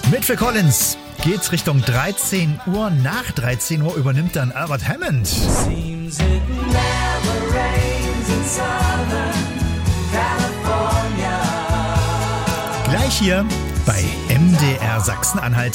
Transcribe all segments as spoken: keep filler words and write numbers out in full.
Mit Phil Collins geht's Richtung dreizehn Uhr. Nach dreizehn Uhr übernimmt dann Albert Hammond. Seems it never rains in Southern California. Gleich hier bei M D R Sachsen-Anhalt.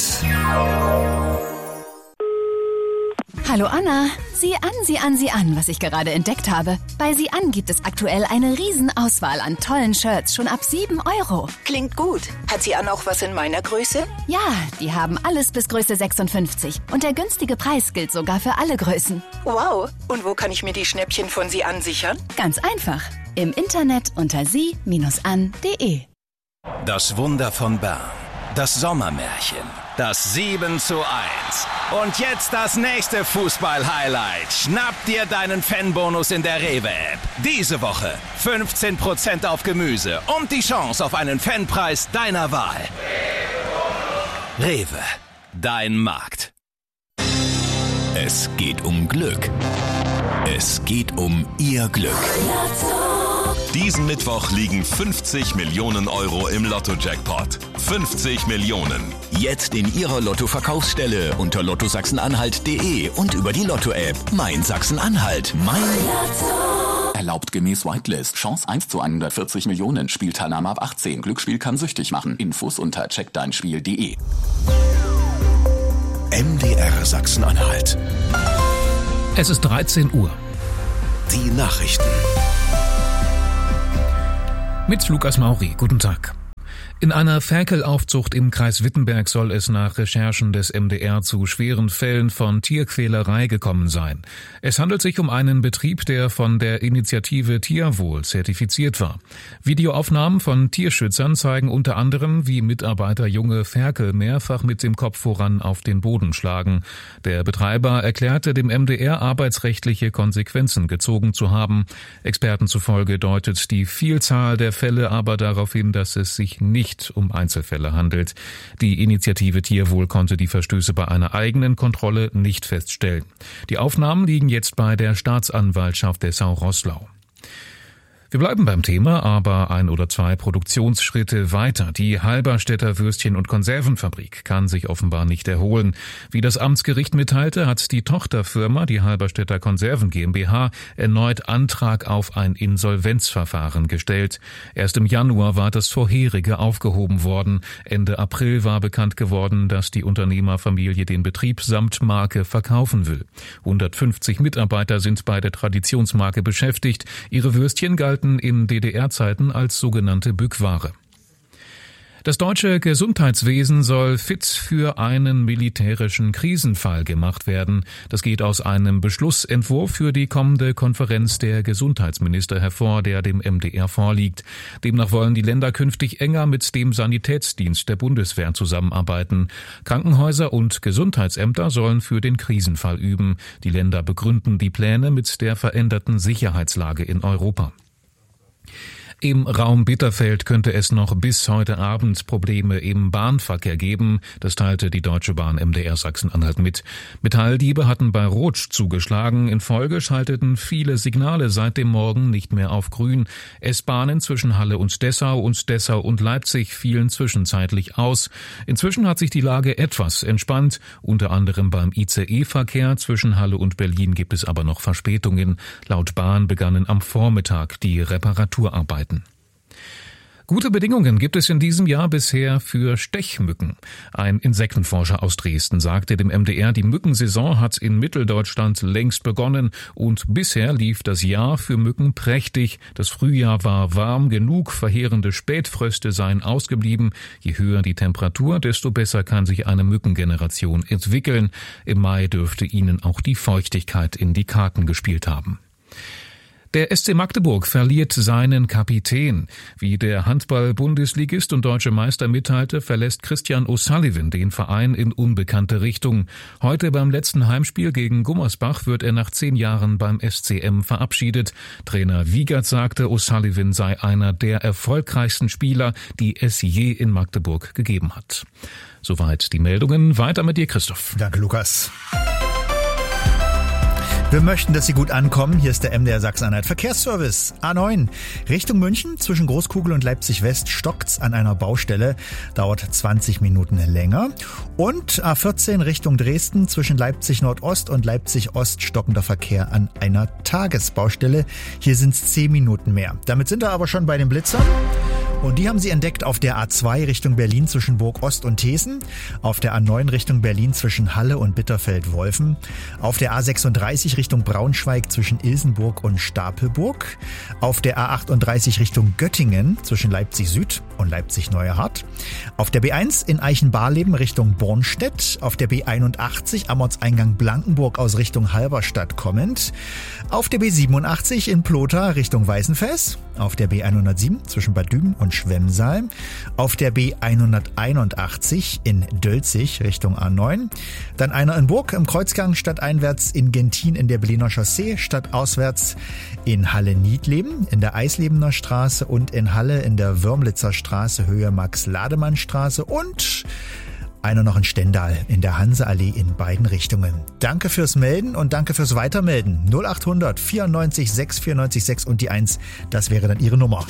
Hallo Anna, sieh an, sieh an, sieh an, was ich gerade entdeckt habe. Bei Sieh an gibt es aktuell eine Riesenauswahl an tollen Shirts, schon ab sieben Euro. Klingt gut. Hat Sieh an auch was in meiner Größe? Ja, die haben alles bis Größe sechsundfünfzig. Und der günstige Preis gilt sogar für alle Größen. Wow, und wo kann ich mir die Schnäppchen von Sieh an sichern? Ganz einfach, im Internet unter sie Bindestrich an punkt de. Das Wunder von Bern. Das Sommermärchen. Das sieben zu eins. Und jetzt das nächste Fußball-Highlight. Schnapp dir deinen Fanbonus in der Rewe-App. Diese Woche fünfzehn Prozent auf Gemüse und die Chance auf einen Fanpreis deiner Wahl. Rewe, dein Markt. Es geht um Glück. Es geht um Ihr Glück. Diesen Mittwoch liegen fünfzig Millionen Euro im Lotto-Jackpot. fünfzig Millionen. Jetzt in Ihrer Lotto-Verkaufsstelle unter lotto sachsen-anhalt punkt de und über die Lotto-App. Mein Sachsen-Anhalt. Mein Lotto. Erlaubt gemäß Whitelist. Chance eins zu hundertvierzig Millionen. Spielteilnahme ab achtzehn. Glücksspiel kann süchtig machen. Infos unter check dein spiel punkt de. M D R Sachsen-Anhalt. Es ist dreizehn Uhr. Die Nachrichten. Mit Lukas Mauri. Guten Tag. In einer Ferkelaufzucht im Kreis Wittenberg soll es nach Recherchen des M D R zu schweren Fällen von Tierquälerei gekommen sein. Es handelt sich um einen Betrieb, der von der Initiative Tierwohl zertifiziert war. Videoaufnahmen von Tierschützern zeigen unter anderem, wie Mitarbeiter junge Ferkel mehrfach mit dem Kopf voran auf den Boden schlagen. Der Betreiber erklärte dem M D R, arbeitsrechtliche Konsequenzen gezogen zu haben. Experten zufolge deutet die Vielzahl der Fälle aber darauf hin, dass es sich nicht um Einzelfälle handelt. Die Initiative Tierwohl konnte die Verstöße bei einer eigenen Kontrolle nicht feststellen. Die Aufnahmen liegen jetzt bei der Staatsanwaltschaft Dessau-Roßlau. Wir bleiben beim Thema, aber ein oder zwei Produktionsschritte weiter. Die Halberstädter Würstchen- und Konservenfabrik kann sich offenbar nicht erholen. Wie das Amtsgericht mitteilte, hat die Tochterfirma, die Halberstädter Konserven GmbH, erneut Antrag auf ein Insolvenzverfahren gestellt. Erst im Januar war das vorherige aufgehoben worden. Ende April war bekannt geworden, dass die Unternehmerfamilie den Betrieb samt Marke verkaufen will. hundertfünfzig Mitarbeiter sind bei der Traditionsmarke beschäftigt. Ihre Würstchen galten in D D R-Zeiten als sogenannte Bückware. Das deutsche Gesundheitswesen soll fit für einen militärischen Krisenfall gemacht werden. Das geht aus einem Beschlussentwurf für die kommende Konferenz der Gesundheitsminister hervor, der dem M D R vorliegt. Demnach wollen die Länder künftig enger mit dem Sanitätsdienst der Bundeswehr zusammenarbeiten. Krankenhäuser und Gesundheitsämter sollen für den Krisenfall üben. Die Länder begründen die Pläne mit der veränderten Sicherheitslage in Europa. Im Raum Bitterfeld könnte es noch bis heute Abend Probleme im Bahnverkehr geben. Das teilte die Deutsche Bahn M D R Sachsen-Anhalt mit. Metalldiebe hatten bei Rotsch zugeschlagen. In Folge schalteten viele Signale seit dem Morgen nicht mehr auf grün. S-Bahnen zwischen Halle und Dessau und Dessau und Leipzig fielen zwischenzeitlich aus. Inzwischen hat sich die Lage etwas entspannt. Unter anderem beim I C E-Verkehr zwischen Halle und Berlin gibt es aber noch Verspätungen. Laut Bahn begannen am Vormittag die Reparaturarbeiten. Gute Bedingungen gibt es in diesem Jahr bisher für Stechmücken. Ein Insektenforscher aus Dresden sagte dem M D R, die Mückensaison hat in Mitteldeutschland längst begonnen und bisher lief das Jahr für Mücken prächtig. Das Frühjahr war warm genug, verheerende Spätfröste seien ausgeblieben. Je höher die Temperatur, desto besser kann sich eine Mückengeneration entwickeln. Im Mai dürfte ihnen auch die Feuchtigkeit in die Karten gespielt haben. Der S C Magdeburg verliert seinen Kapitän. Wie der Handball-Bundesligist und deutsche Meister mitteilte, verlässt Christian O'Sullivan den Verein in unbekannte Richtung. Heute beim letzten Heimspiel gegen Gummersbach wird er nach zehn Jahren beim S C M verabschiedet. Trainer Wiegert sagte, O'Sullivan sei einer der erfolgreichsten Spieler, die es je in Magdeburg gegeben hat. Soweit die Meldungen. Weiter mit dir, Christoph. Danke, Lukas. Wir möchten, dass Sie gut ankommen. Hier ist der M D R Sachsen-Anhalt Verkehrsservice. A neun Richtung München zwischen Großkugel und Leipzig-West stockt's an einer Baustelle. Dauert zwanzig Minuten länger. Und A vierzehn Richtung Dresden zwischen Leipzig-Nordost und Leipzig-Ost stockender Verkehr an einer Tagesbaustelle. Hier sind's zehn Minuten mehr. Damit sind wir aber schon bei den Blitzern. Und die haben Sie entdeckt auf der A zwei Richtung Berlin zwischen Burg-Ost und Thesen, auf der A neun Richtung Berlin zwischen Halle und Bitterfeld-Wolfen, auf der A sechsunddreißig Richtung Braunschweig zwischen Ilsenburg und Stapelburg, auf der A achtunddreißig Richtung Göttingen zwischen Leipzig Süd und Leipzig Neuerhardt, auf der B eins in Eichenbarleben Richtung Bornstedt, auf der B einundachtzig am Ortseingang Blankenburg aus Richtung Halberstadt kommend, auf der B siebenundachtzig in Plotha Richtung Weißenfels, auf der B hundertsieben zwischen Bad Düben und Schwemmsal, auf der B hunderteinundachtzig in Dölzig Richtung A neun, dann einer in Burg im Kreuzgang stadteinwärts in Gentin in der Berliner Chaussee, stadtauswärts in Halle-Niedleben, in der Eislebener Straße und in Halle in der Würmlitzer Straße Höhe Max-Lademann-Straße und einer noch in Stendal in der Hanseallee in beiden Richtungen. Danke fürs Melden und danke fürs Weitermelden. null achthundert vierundneunzig sechs vierundneunzig sechs und die eins, das wäre dann Ihre Nummer.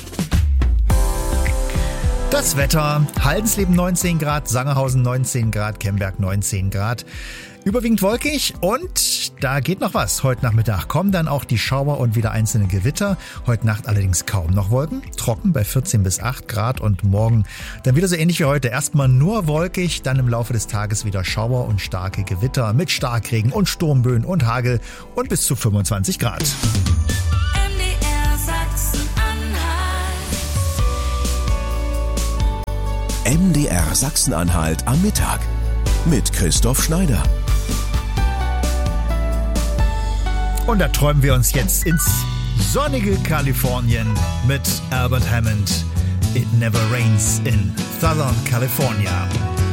Das Wetter: Haldensleben neunzehn Grad, Sangerhausen neunzehn Grad, Kemberg neunzehn Grad. Überwiegend wolkig und da geht noch was. Heute Nachmittag kommen dann auch die Schauer und wieder einzelne Gewitter. Heute Nacht allerdings kaum noch Wolken. Trocken bei vierzehn bis acht Grad und morgen dann wieder so ähnlich wie heute. Erstmal nur wolkig, dann im Laufe des Tages wieder Schauer und starke Gewitter mit Starkregen und Sturmböen und Hagel und bis zu fünfundzwanzig Grad. M D R Sachsen-Anhalt am Mittag mit Christoph Schneider. Und da träumen wir uns jetzt ins sonnige Kalifornien mit Albert Hammond. It never rains in Southern California.